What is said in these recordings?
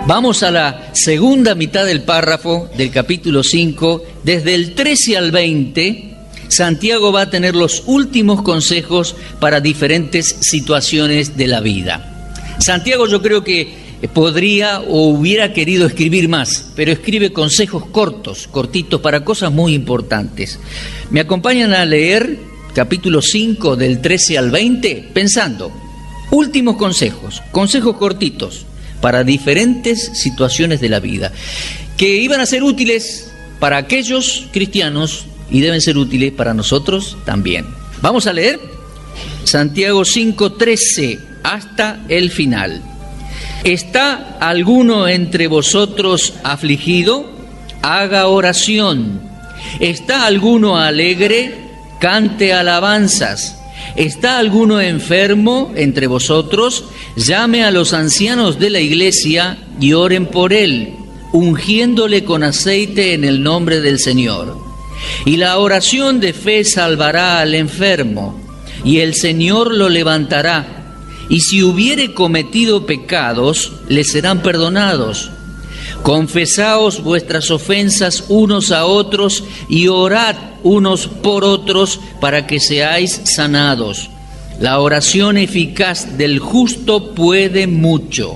Vamos a la segunda mitad del párrafo del capítulo 5. Desde el 13 al 20, Santiago va a tener los últimos consejos para diferentes situaciones de la vida. Santiago, yo creo que podría o hubiera querido escribir más, pero escribe consejos cortitos para cosas muy importantes. ¿Me acompañan a leer capítulo 5 del 13 al 20? Pensando, últimos consejos cortitos para diferentes situaciones de la vida, que iban a ser útiles para aquellos cristianos y deben ser útiles para nosotros también. Vamos a leer Santiago 5:13 hasta el final. ¿Está alguno entre vosotros afligido? Haga oración. ¿Está alguno alegre? Cante alabanzas. ¿Está alguno enfermo entre vosotros? Llame a los ancianos de la iglesia y oren por él, ungiéndole con aceite en el nombre del Señor. Y la oración de fe salvará al enfermo, y el Señor lo levantará. Y si hubiere cometido pecados, le serán perdonados. Confesaos vuestras ofensas unos a otros y orad unos por otros para que seáis sanados. La oración eficaz del justo puede mucho.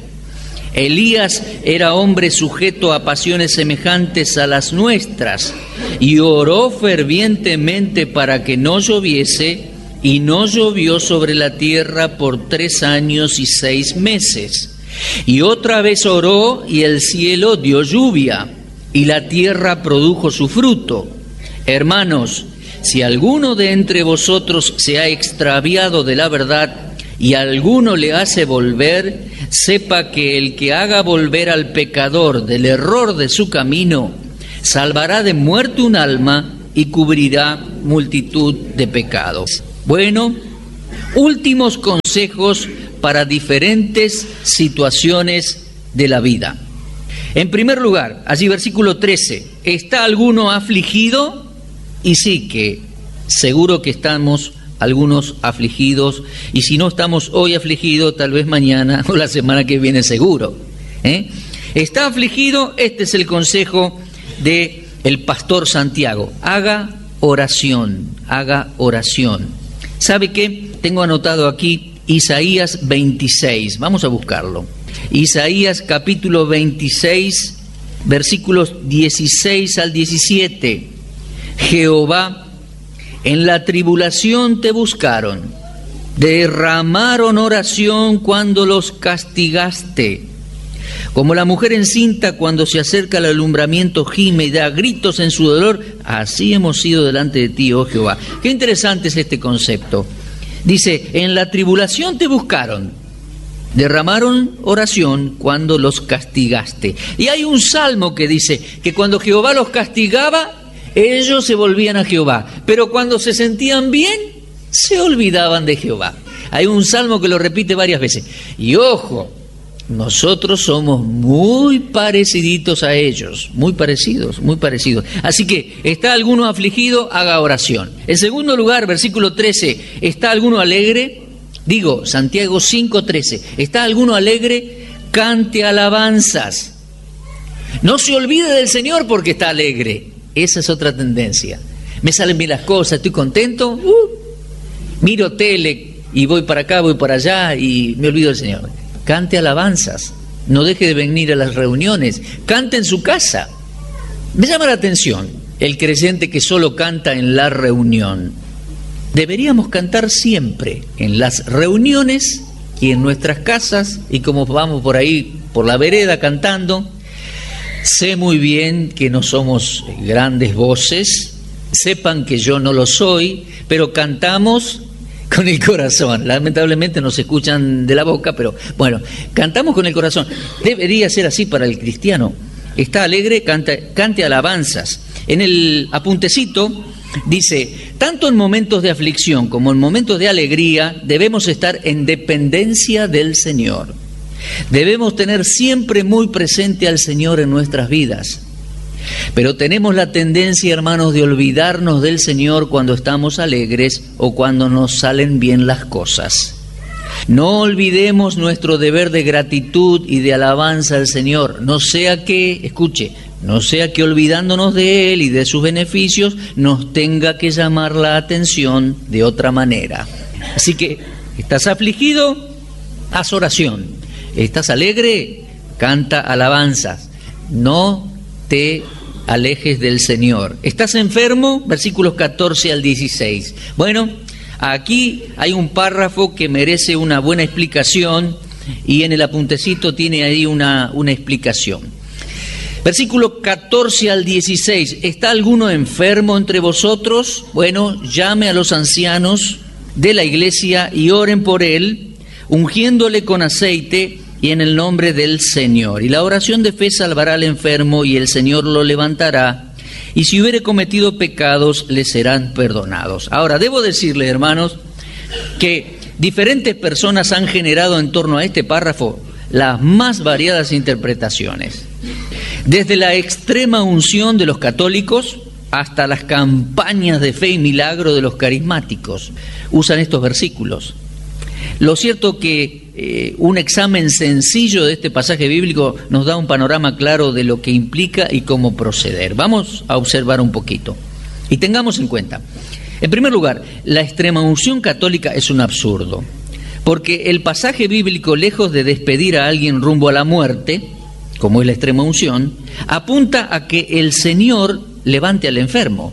Elías era hombre sujeto a pasiones semejantes a las nuestras y oró fervientemente para que no lloviese, y no llovió sobre la tierra por 3 años y 6 meses. Y otra vez oró y el cielo dio lluvia y la tierra produjo su fruto. Hermanos, si alguno de entre vosotros se ha extraviado de la verdad y alguno le hace volver, sepa que el que haga volver al pecador del error de su camino, salvará de muerte un alma y cubrirá multitud de pecados. Bueno, últimos consejos para diferentes situaciones de la vida. En primer lugar, allí versículo 13, ¿está alguno afligido? Y sí, que seguro que estamos algunos afligidos, y si no estamos hoy afligidos, tal vez mañana o la semana que viene seguro. ¿Está afligido? Este es el consejo del pastor Santiago. Haga oración, haga oración. ¿Sabe qué? Tengo anotado aquí Isaías 26, vamos a buscarlo. Isaías capítulo 26, versículos 16 al 17. Jehová, en la tribulación te buscaron, derramaron oración cuando los castigaste. Como la mujer encinta cuando se acerca al alumbramiento gime y da gritos en su dolor, así hemos sido delante de ti, oh Jehová. Qué interesante es este concepto. Dice, en la tribulación te buscaron, derramaron oración cuando los castigaste. Y hay un salmo que dice que cuando Jehová los castigaba, ellos se volvían a Jehová, pero cuando se sentían bien, se olvidaban de Jehová. Hay un salmo que lo repite varias veces. Y ojo, nosotros somos muy pareciditos a ellos, muy parecidos. Así que, ¿está alguno afligido? Haga oración. En segundo lugar, versículo 13, ¿está alguno alegre? Digo, Santiago 5:13, ¿está alguno alegre? Cante alabanzas. No se olvide del Señor porque está alegre. Esa es otra tendencia. Me salen bien las cosas, estoy contento, miro tele y voy para acá, voy para allá y me olvido del Señor. Cante alabanzas, no deje de venir a las reuniones, cante en su casa. Me llama la atención el creyente que solo canta en la reunión. Deberíamos cantar siempre en las reuniones y en nuestras casas, y como vamos por ahí, por la vereda cantando. Sé muy bien que no somos grandes voces, sepan que yo no lo soy, pero cantamos con el corazón. Lamentablemente no se escuchan de la boca, pero bueno, cantamos con el corazón. Debería ser así para el cristiano. Está alegre, cante alabanzas. En el apuntecito dice, tanto en momentos de aflicción como en momentos de alegría debemos estar en dependencia del Señor. Debemos tener siempre muy presente al Señor en nuestras vidas. Pero tenemos la tendencia, hermanos, de olvidarnos del Señor cuando estamos alegres o cuando nos salen bien las cosas. No olvidemos nuestro deber de gratitud y de alabanza al Señor, no sea que, escuche, no sea que olvidándonos de Él y de sus beneficios nos tenga que llamar la atención de otra manera. Así que, ¿estás afligido? Haz oración. ¿Estás alegre? Canta alabanzas. No te alejes del Señor. ¿Estás enfermo? Versículos 14 al 16. Bueno, aquí hay un párrafo que merece una buena explicación y en el apuntecito tiene ahí una explicación. Versículo 14 al 16. ¿Está alguno enfermo entre vosotros? Bueno, llame a los ancianos de la iglesia y oren por él, ungiéndole con aceite y en el nombre del Señor. Y la oración de fe salvará al enfermo y el Señor lo levantará. Y si hubiere cometido pecados, le serán perdonados. Ahora, debo decirle, hermanos, que diferentes personas han generado en torno a este párrafo las más variadas interpretaciones. Desde la extrema unción de los católicos hasta las campañas de fe y milagro de los carismáticos usan estos versículos. Lo cierto que un examen sencillo de este pasaje bíblico nos da un panorama claro de lo que implica y cómo proceder. Vamos a observar un poquito y tengamos en cuenta. En primer lugar, la extrema unción católica es un absurdo, porque el pasaje bíblico, lejos de despedir a alguien rumbo a la muerte, como es la extrema unción, apunta a que el Señor levante al enfermo.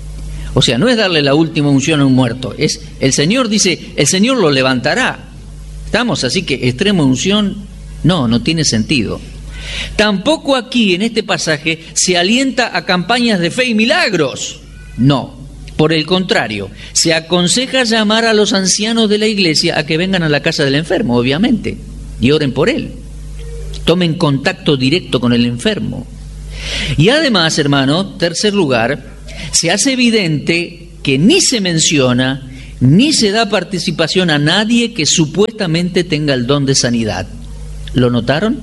O sea, no es darle la última unción a un muerto, es el Señor dice, el Señor lo levantará. ¿Estamos? Así que extrema unción, no tiene sentido. Tampoco aquí, en este pasaje, se alienta a campañas de fe y milagros. No, por el contrario, se aconseja llamar a los ancianos de la iglesia a que vengan a la casa del enfermo, obviamente, y oren por él. Tomen contacto directo con el enfermo. Y además, hermano, tercer lugar, se hace evidente que ni se menciona ni se da participación a nadie que supuestamente tenga el don de sanidad. ¿Lo notaron?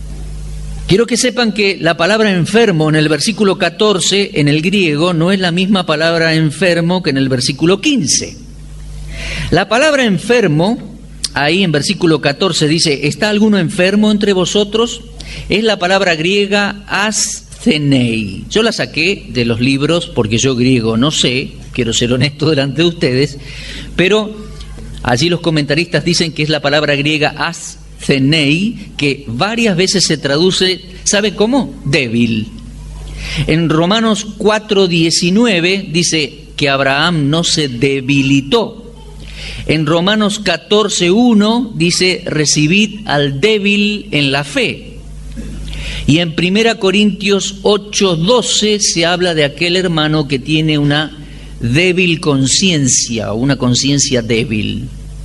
Quiero que sepan que la palabra enfermo en el versículo 14 en el griego no es la misma palabra enfermo que en el versículo 15. La palabra enfermo, ahí en versículo 14 dice, ¿está alguno enfermo entre vosotros? Es la palabra griega asthενei. Yo la saqué de los libros porque yo griego no sé, quiero ser honesto delante de ustedes, pero allí los comentaristas dicen que es la palabra griega asthενei, que varias veces se traduce, ¿sabe cómo? Débil. En Romanos 4:19 dice que Abraham no se debilitó. En Romanos 14:1 dice, recibid al débil en la fe. Y en 1 Corintios 8:12 se habla de aquel hermano que tiene una débil conciencia, o una conciencia débil.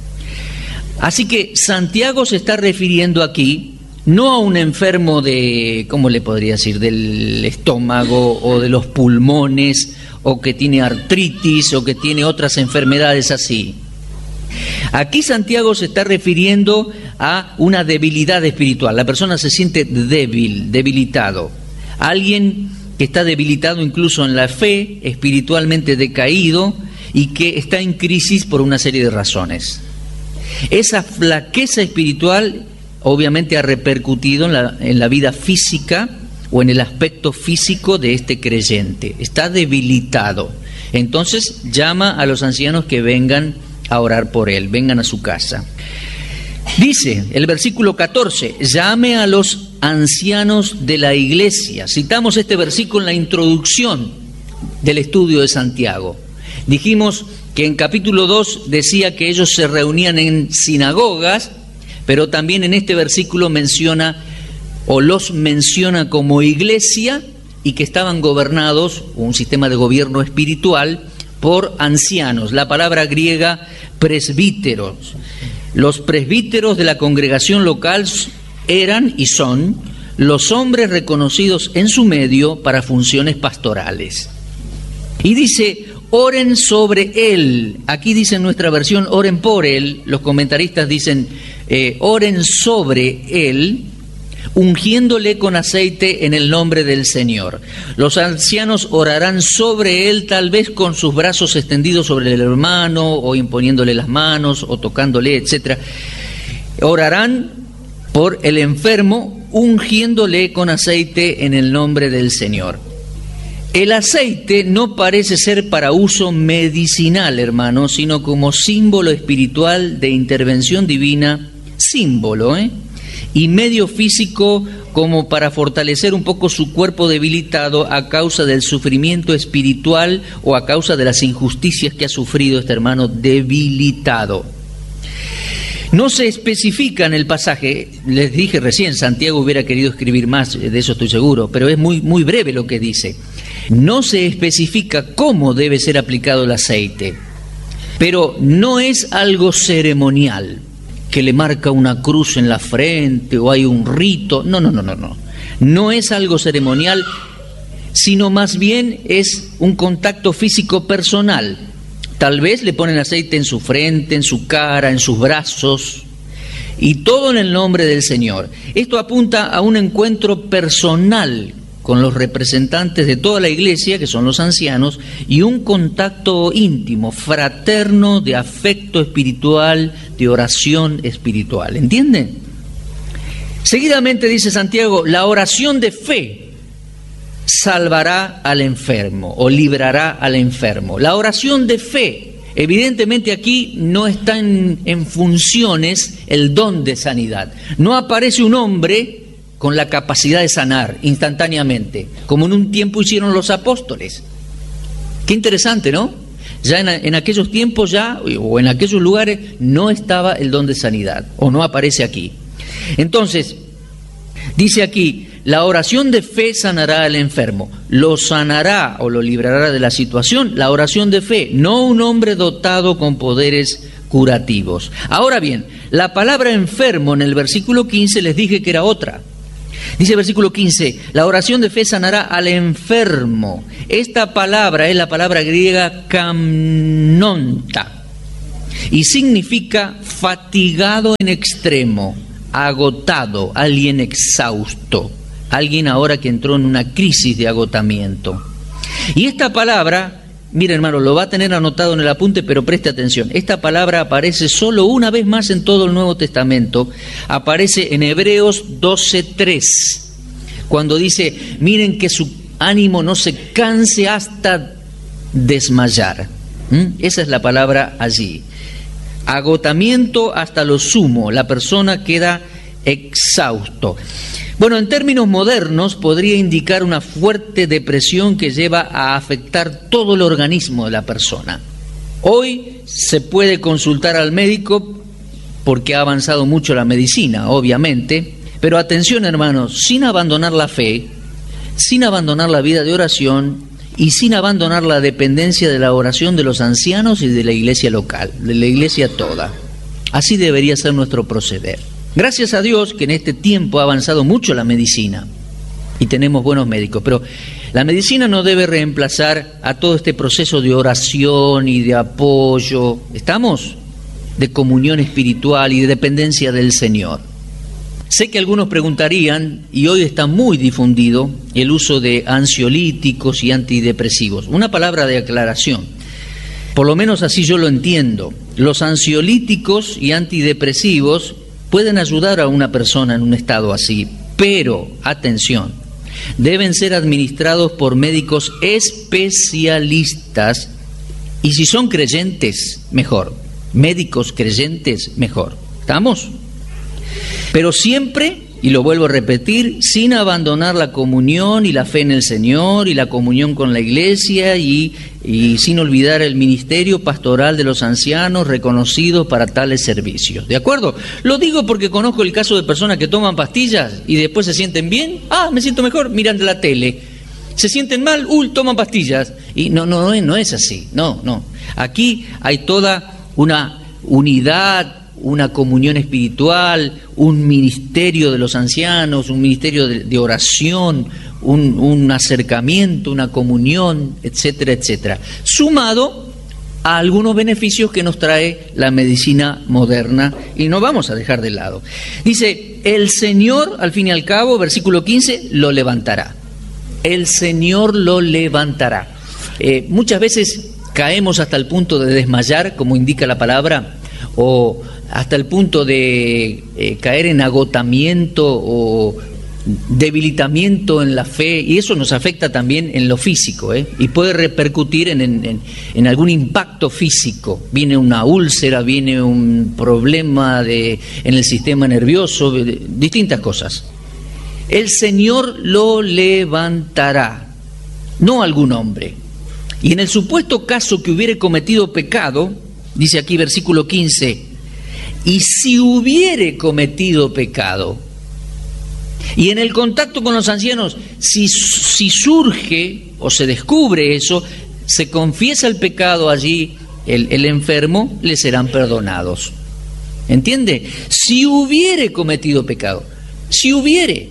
Así que Santiago se está refiriendo aquí no a un enfermo de, ¿cómo le podría decir?, del estómago o de los pulmones, o que tiene artritis, o que tiene otras enfermedades así. Aquí Santiago se está refiriendo a una debilidad espiritual. La persona se siente débil, debilitado. Alguien que está debilitado incluso en la fe, espiritualmente decaído y que está en crisis por una serie de razones. Esa flaqueza espiritual obviamente ha repercutido en la vida física o en el aspecto físico de este creyente. Está debilitado. Entonces llama a los ancianos que vengan a orar por él, vengan a su casa. Dice el versículo 14, llame a los ancianos de la iglesia. Citamos este versículo en la introducción del estudio de Santiago. Dijimos que en capítulo 2 decía que ellos se reunían en sinagogas, pero también en este versículo menciona o los menciona como iglesia y que estaban gobernados, un sistema de gobierno espiritual, por ancianos. La palabra griega presbíteros. Los presbíteros de la congregación local eran y son los hombres reconocidos en su medio para funciones pastorales. Y dice, oren sobre él. Aquí dice en nuestra versión, oren por él. Los comentaristas dicen, oren sobre él, ungiéndole con aceite en el nombre del Señor. Los ancianos orarán sobre él, tal vez con sus brazos extendidos sobre el hermano, o imponiéndole las manos, o tocándole, etc. Orarán por el enfermo, ungiéndole con aceite en el nombre del Señor. El aceite no parece ser para uso medicinal, hermanos, sino como símbolo espiritual de intervención divina, símbolo, y medio físico como para fortalecer un poco su cuerpo debilitado a causa del sufrimiento espiritual o a causa de las injusticias que ha sufrido este hermano debilitado. No se especifica en el pasaje, les dije recién, Santiago hubiera querido escribir más, de eso estoy seguro, pero es muy breve lo que dice. No se especifica cómo debe ser aplicado el aceite, pero no es algo ceremonial, que le marca una cruz en la frente o hay un rito. No. No es algo ceremonial, sino más bien es un contacto físico personal. Tal vez le ponen aceite en su frente, en su cara, en sus brazos, y todo en el nombre del Señor. Esto apunta a un encuentro personal con los representantes de toda la iglesia, que son los ancianos, y un contacto íntimo, fraterno, de afecto espiritual, de oración espiritual. ¿Entienden? Seguidamente dice Santiago, la oración de fe salvará al enfermo o librará al enfermo. La oración de fe, evidentemente aquí no está en funciones el don de sanidad. No aparece un hombre con la capacidad de sanar instantáneamente, como en un tiempo hicieron los apóstoles. Qué interesante, ¿no? Ya en aquellos tiempos o en aquellos lugares no estaba el don de sanidad, o no aparece aquí. Entonces, dice aquí, la oración de fe sanará al enfermo, lo sanará o lo librará de la situación, la oración de fe, no un hombre dotado con poderes curativos. Ahora bien, la palabra enfermo en el versículo 15 les dije que era otra. Dice el versículo 15, la oración de fe sanará al enfermo. Esta palabra es la palabra griega kamnonta y significa fatigado en extremo, agotado, alguien exhausto, alguien ahora que entró en una crisis de agotamiento. Y esta palabra, mire hermano, lo va a tener anotado en el apunte, pero preste atención. Esta palabra aparece solo una vez más en todo el Nuevo Testamento. Aparece en Hebreos 12:3, cuando dice, miren que su ánimo no se canse hasta desmayar. Esa es la palabra allí. Agotamiento hasta lo sumo, la persona queda exhausto. Bueno, en términos modernos podría indicar una fuerte depresión que lleva a afectar todo el organismo de la persona. Hoy se puede consultar al médico porque ha avanzado mucho la medicina, obviamente, pero atención hermanos, sin abandonar la fe, sin abandonar la vida de oración y sin abandonar la dependencia de la oración de los ancianos y de la iglesia local, de la iglesia toda. Así debería ser nuestro proceder. Gracias a Dios que en este tiempo ha avanzado mucho la medicina y tenemos buenos médicos, pero la medicina no debe reemplazar a todo este proceso de oración y de apoyo, ¿estamos? De comunión espiritual y de dependencia del Señor. Sé que algunos preguntarían, y hoy está muy difundido, el uso de ansiolíticos y antidepresivos. Una palabra de aclaración, por lo menos así yo lo entiendo. Los ansiolíticos y antidepresivos pueden ayudar a una persona en un estado así, pero, atención, deben ser administrados por médicos especialistas y si son creyentes, mejor. Médicos creyentes, mejor. ¿Estamos? Pero siempre, y lo vuelvo a repetir, sin abandonar la comunión y la fe en el Señor y la comunión con la iglesia y sin olvidar el ministerio pastoral de los ancianos reconocidos para tales servicios. ¿De acuerdo? Lo digo porque conozco el caso de personas que toman pastillas y después se sienten bien. Me siento mejor, miran la tele. Se sienten mal, toman pastillas. Y no es así. No. Aquí hay toda una unidad, una comunión espiritual, un ministerio de los ancianos, un ministerio de oración, un acercamiento, una comunión, etcétera, etcétera, sumado a algunos beneficios que nos trae la medicina moderna y no vamos a dejar de lado. Dice, el Señor, al fin y al cabo, versículo 15, lo levantará. El Señor lo levantará. Muchas veces caemos hasta el punto de desmayar, como indica la palabra, o hasta el punto de caer en agotamiento o debilitamiento en la fe, y eso nos afecta también en lo físico, y puede repercutir en algún impacto físico. Viene una úlcera, viene un problema en el sistema nervioso, distintas cosas. El Señor lo levantará, no algún hombre. Y en el supuesto caso que hubiere cometido pecado, dice aquí versículo 15, y si hubiere cometido pecado, y en el contacto con los ancianos, si surge o se descubre eso, se confiesa el pecado allí, el enfermo, le serán perdonados. ¿Entiende? Si hubiere cometido pecado, si hubiere.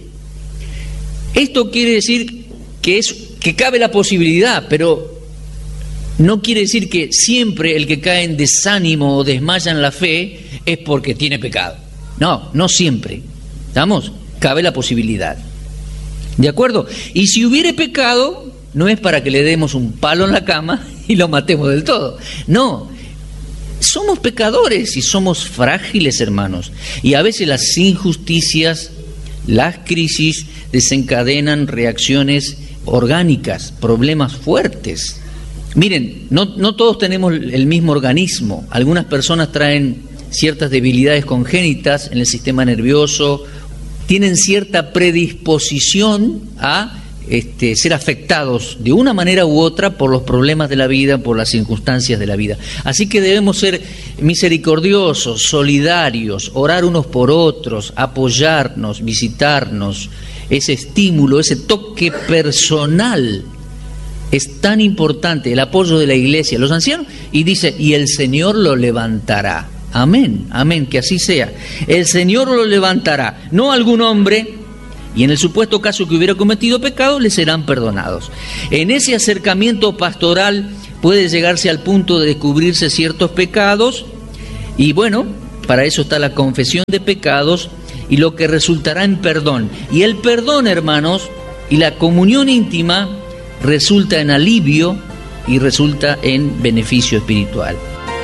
Esto quiere decir que cabe la posibilidad, pero no quiere decir que siempre el que cae en desánimo o desmaya en la fe es porque tiene pecado. No siempre. ¿Estamos? Cabe la posibilidad. ¿De acuerdo? Y si hubiere pecado, no es para que le demos un palo en la cama y lo matemos del todo. No. Somos pecadores y somos frágiles, hermanos. Y a veces las injusticias, las crisis desencadenan reacciones orgánicas, problemas fuertes. Miren, no todos tenemos el mismo organismo. Algunas personas traen ciertas debilidades congénitas en el sistema nervioso, tienen cierta predisposición a ser afectados de una manera u otra por los problemas de la vida, por las circunstancias de la vida. Así que debemos ser misericordiosos, solidarios, orar unos por otros, apoyarnos, visitarnos. Ese estímulo, ese toque personal es tan importante, el apoyo de la iglesia, los ancianos, y dice, y el Señor lo levantará. Amén, amén, que así sea. El Señor lo levantará, no algún hombre, y en el supuesto caso que hubiera cometido pecado, le serán perdonados. En ese acercamiento pastoral puede llegarse al punto de descubrirse ciertos pecados, y bueno, para eso está la confesión de pecados, y lo que resultará en perdón. Y el perdón, hermanos, y la comunión íntima resulta en alivio y resulta en beneficio espiritual.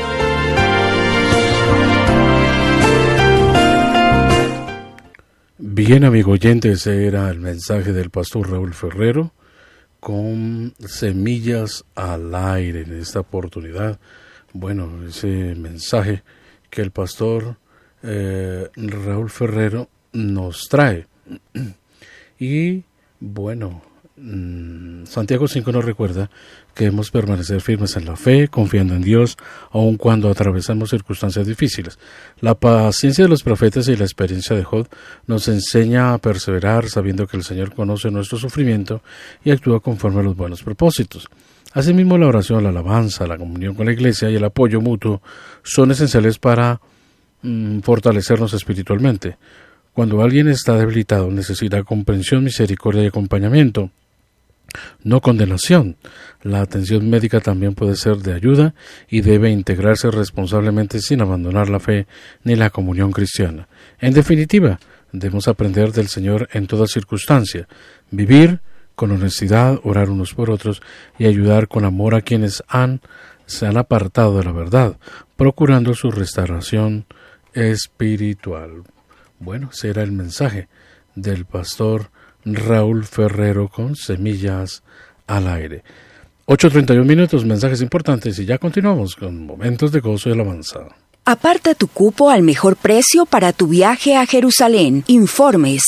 Bien, amigo oyente, ese era el mensaje del pastor Raúl Ferrero con semillas al aire en esta oportunidad. Bueno, ese mensaje que el pastor Raúl Ferrero nos trae. Y bueno, Santiago 5 nos recuerda que debemos permanecer firmes en la fe, confiando en Dios, aun cuando atravesamos circunstancias difíciles. La paciencia de los profetas y la experiencia de Job nos enseña a perseverar, sabiendo que el Señor conoce nuestro sufrimiento y actúa conforme a los buenos propósitos. Asimismo, la oración, la alabanza, la comunión con la iglesia y el apoyo mutuo son esenciales para fortalecernos espiritualmente. Cuando alguien está debilitado, necesita comprensión, misericordia y acompañamiento, no condenación. La atención médica también puede ser de ayuda y debe integrarse responsablemente sin abandonar la fe ni la comunión cristiana. En definitiva, debemos aprender del Señor en toda circunstancia, vivir con honestidad, orar unos por otros y ayudar con amor a quienes se han apartado de la verdad, procurando su restauración espiritual. Bueno, ese era el mensaje del pastor Raúl Ferrero con semillas al aire. 8:31 minutos, mensajes importantes, y ya continuamos con momentos de gozo y alabanza. Aparta tu cupo al mejor precio para tu viaje a Jerusalén. Informes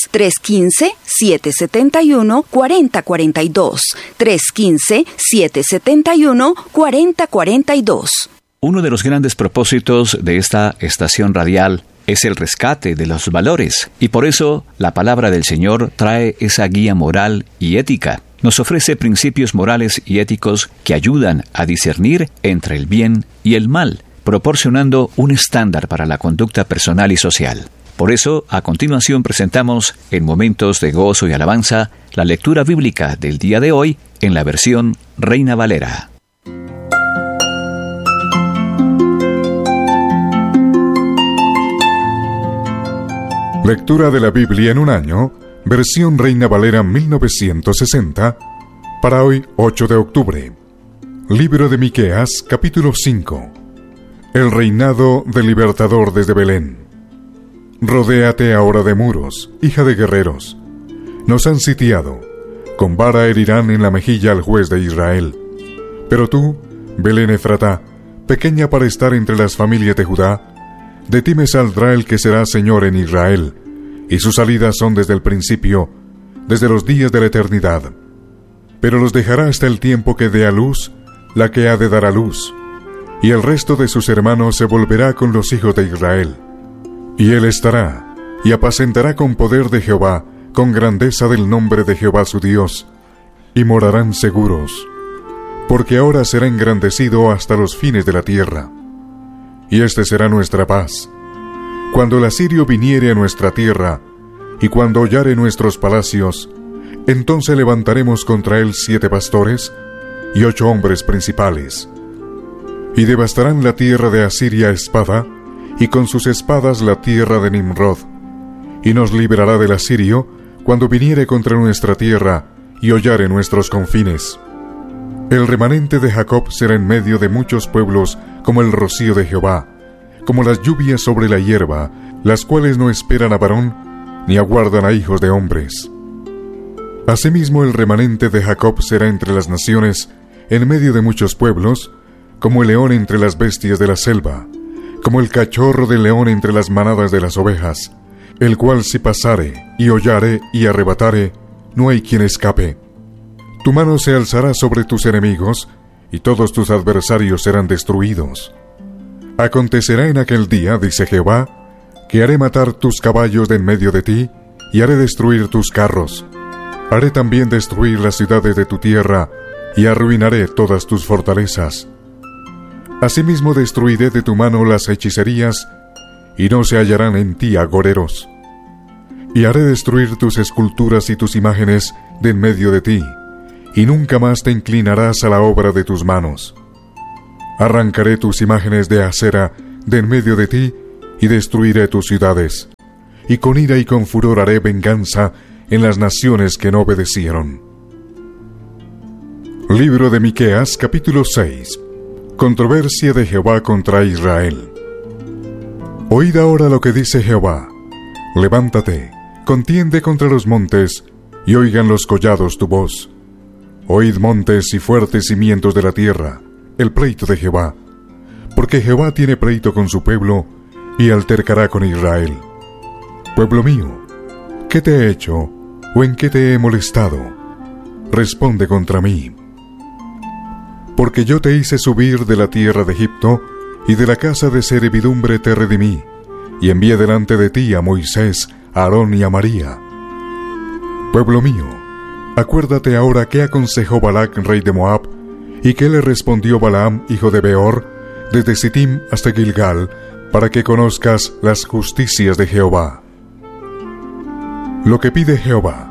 315-771-4042. 315-771-4042. Uno de los grandes propósitos de esta estación radial es el rescate de los valores, y por eso la palabra del Señor trae esa guía moral y ética. Nos ofrece principios morales y éticos que ayudan a discernir entre el bien y el mal, proporcionando un estándar para la conducta personal y social. Por eso, a continuación presentamos, en momentos de gozo y alabanza, la lectura bíblica del día de hoy en la versión Reina Valera. Lectura de la Biblia en un año, versión Reina Valera 1960, para hoy 8 de octubre. Libro de Miqueas, capítulo 5. el reinado del libertador desde Belén. Rodéate ahora de muros, hija de guerreros. Nos han sitiado, con vara herirán en la mejilla al juez de Israel. Pero tú, Belén Efratá, pequeña para estar entre las familias de Judá, de ti me saldrá el que será Señor en Israel, y sus salidas son desde el principio, desde los días de la eternidad. Pero los dejará hasta el tiempo que dé a luz la que ha de dar a luz, y el resto de sus hermanos se volverá con los hijos de Israel. Y él estará, y apacentará con poder de Jehová, con grandeza del nombre de Jehová su Dios, y morarán seguros, porque ahora será engrandecido hasta los fines de la tierra. Y este será nuestra paz. Cuando el asirio viniere a nuestra tierra, y cuando hollare nuestros palacios, entonces levantaremos contra él 7 pastores y 8 hombres principales. Y devastarán la tierra de Asiria a espada, y con sus espadas la tierra de Nimrod. Y nos librará del asirio cuando viniere contra nuestra tierra y hollare nuestros confines. El remanente de Jacob será en medio de muchos pueblos como el rocío de Jehová, como las lluvias sobre la hierba, las cuales no esperan a varón, ni aguardan a hijos de hombres. Asimismo el remanente de Jacob será entre las naciones, en medio de muchos pueblos, como el león entre las bestias de la selva, como el cachorro del león entre las manadas de las ovejas, el cual si pasare, y hollare, y arrebatare, no hay quien escape. Tu mano se alzará sobre tus enemigos, y todos tus adversarios serán destruidos. Acontecerá en aquel día, dice Jehová, que haré matar tus caballos de en medio de ti, y haré destruir tus carros. Haré también destruir las ciudades de tu tierra, y arruinaré todas tus fortalezas. Asimismo destruiré de tu mano las hechicerías, y no se hallarán en ti agoreros. Y haré destruir tus esculturas y tus imágenes de en medio de ti, y nunca más te inclinarás a la obra de tus manos. Arrancaré tus imágenes de acera de en medio de ti, y destruiré tus ciudades. Y con ira y con furor haré venganza en las naciones que no obedecieron. Libro de Miqueas, capítulo 6. Controversia de Jehová contra Israel. Oíd ahora lo que dice Jehová. Levántate, contiende contra los montes, y oigan los collados tu voz. Oíd montes y fuertes cimientos de la tierra, el pleito de Jehová. Porque Jehová tiene pleito con su pueblo, y altercará con Israel. Pueblo mío, ¿qué te he hecho, o en qué te he molestado? Responde contra mí. Porque yo te hice subir de la tierra de Egipto, y de la casa de servidumbre te redimí, y envié delante de ti a Moisés, a Aarón y a María. Pueblo mío, acuérdate ahora qué aconsejó Balac, rey de Moab, y qué le respondió Balaam, hijo de Beor, desde Sittim hasta Gilgal, para que conozcas las justicias de Jehová. Lo que pide Jehová.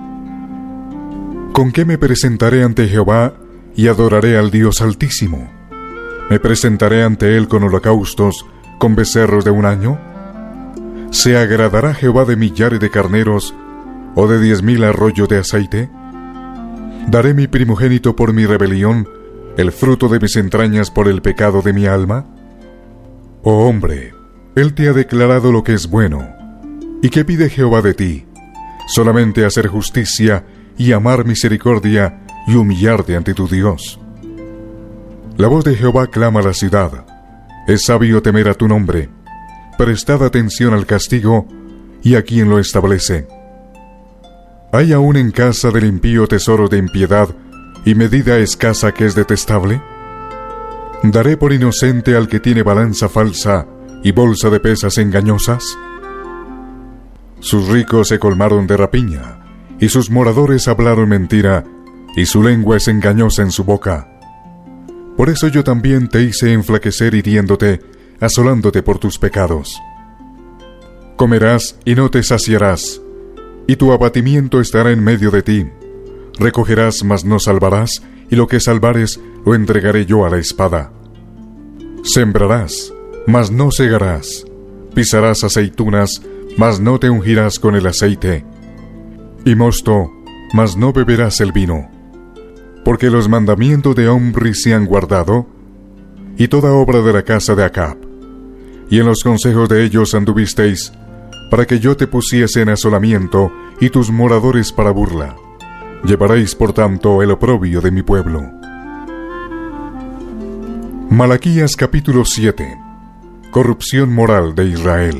¿Con qué me presentaré ante Jehová y adoraré al Dios Altísimo? ¿Me presentaré ante él con holocaustos, con becerros de un año? ¿Se agradará Jehová de millares de carneros, o de 10,000 arroyos de aceite? ¿Daré mi primogénito por mi rebelión, el fruto de mis entrañas por el pecado de mi alma? Oh hombre, él te ha declarado lo que es bueno. ¿Y qué pide Jehová de ti? Solamente hacer justicia y amar misericordia y humillarte ante tu Dios. La voz de Jehová clama a la ciudad. Es sabio temer a tu nombre. Prestad atención al castigo y a quien lo establece. ¿Hay aún en casa del impío tesoro de impiedad y medida escasa que es detestable? ¿Daré por inocente al que tiene balanza falsa y bolsa de pesas engañosas? Sus ricos se colmaron de rapiña, y sus moradores hablaron mentira, y su lengua es engañosa en su boca. Por eso yo también te hice enflaquecer hiriéndote, asolándote por tus pecados. Comerás y no te saciarás, y tu abatimiento estará en medio de ti. Recogerás, mas no salvarás, y lo que salvares lo entregaré yo a la espada. Sembrarás, mas no segarás. Pisarás aceitunas, mas no te ungirás con el aceite. Y mosto, mas no beberás el vino. Porque los mandamientos de Omri se han guardado, y toda obra de la casa de Acab. Y en los consejos de ellos anduvisteis, para que yo te pusiese en asolamiento y tus moradores para burla. Llevaréis por tanto el oprobio de mi pueblo. Malaquías capítulo 7. Corrupción moral de Israel.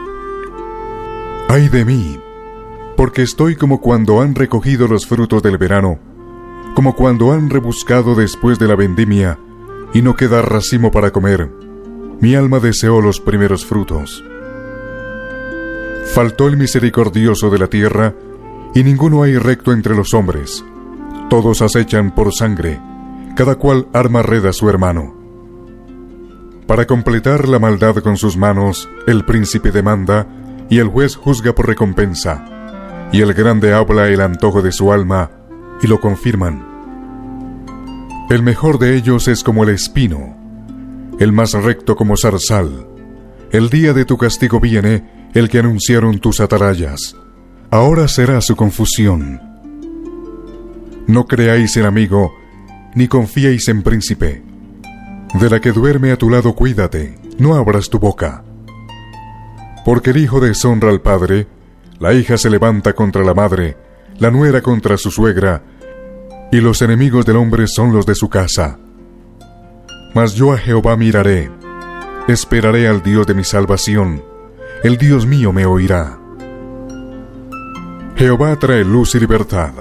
¡Ay de mí! Porque estoy como cuando han recogido los frutos del verano, como cuando han rebuscado después de la vendimia, y no queda racimo para comer. Mi alma deseó los primeros frutos. Faltó el misericordioso de la tierra, y ninguno hay recto entre los hombres. Todos acechan por sangre, cada cual arma red a su hermano. Para completar la maldad con sus manos, el príncipe demanda, y el juez juzga por recompensa, y el grande habla el antojo de su alma, y lo confirman. El mejor de ellos es como el espino, el más recto como zarzal. El día de tu castigo viene, el que anunciaron tus atalayas. Ahora será su confusión. No creáis en amigo, ni confiéis en príncipe. De la que duerme a tu lado cuídate, no abras tu boca. Porque el hijo deshonra al padre, la hija se levanta contra la madre, la nuera contra su suegra, y los enemigos del hombre son los de su casa. Mas yo a Jehová miraré, esperaré al Dios de mi salvación, el Dios mío me oirá. Jehová trae luz y libertad.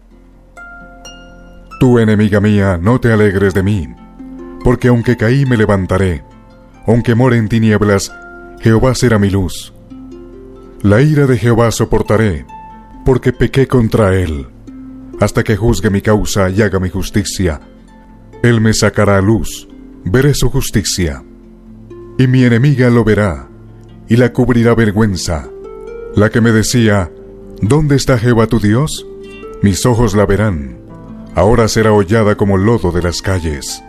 Tú, enemiga mía, no te alegres de mí, porque aunque caí me levantaré, aunque more en tinieblas, Jehová será mi luz. La ira de Jehová soportaré, porque pequé contra él, hasta que juzgue mi causa y haga mi justicia. Él me sacará a luz, veré su justicia. Y mi enemiga lo verá, y la cubrirá vergüenza. La que me decía, ¿dónde está Jehová tu Dios? Mis ojos la verán, ahora será hollada como lodo de las calles.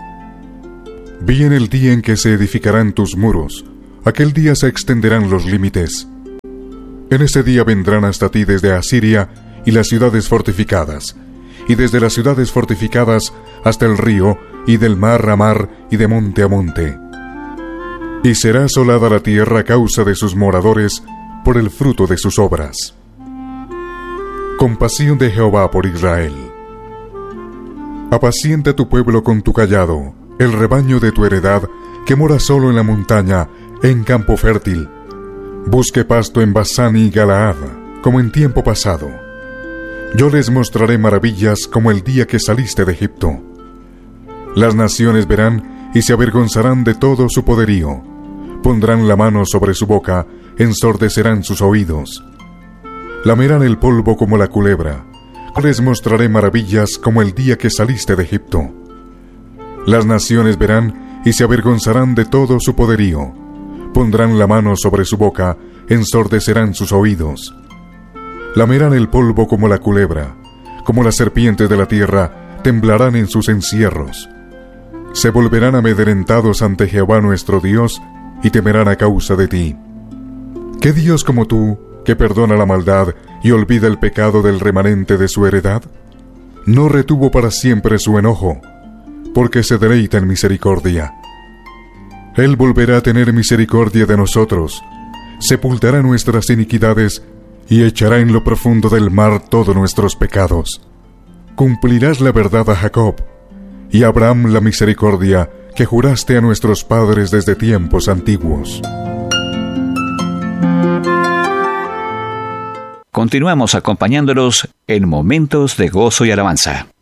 Vi en el día en que se edificarán tus muros, aquel día se extenderán los límites. En ese día vendrán hasta ti desde Asiria y las ciudades fortificadas, y desde las ciudades fortificadas hasta el río, y del mar a mar, y de monte a monte. Y será asolada la tierra a causa de sus moradores, por el fruto de sus obras. Compasión de Jehová por Israel. Apacienta tu pueblo con tu cayado, el rebaño de tu heredad, que mora solo en la montaña, en campo fértil. Busque pasto en Basán y Galaad, como en tiempo pasado. Yo les mostraré maravillas como el día que saliste de Egipto. Las naciones verán y se avergonzarán de todo su poderío. Pondrán la mano sobre su boca, ensordecerán sus oídos. Lamerán el polvo como la culebra. Yo les mostraré maravillas como el día que saliste de Egipto. Las naciones verán y se avergonzarán de todo su poderío. Pondrán la mano sobre su boca, ensordecerán sus oídos. Lamerán el polvo como la culebra, como las serpientes de la tierra, temblarán en sus encierros. Se volverán amedrentados ante Jehová nuestro Dios, y temerán a causa de ti. ¿Qué Dios como tú, que perdona la maldad y olvida el pecado del remanente de su heredad? No retuvo para siempre su enojo, porque se deleita en misericordia. Él volverá a tener misericordia de nosotros, sepultará nuestras iniquidades y echará en lo profundo del mar todos nuestros pecados. Cumplirás la verdad a Jacob, y a Abraham la misericordia que juraste a nuestros padres desde tiempos antiguos. Continuamos acompañándolos en momentos de gozo y alabanza.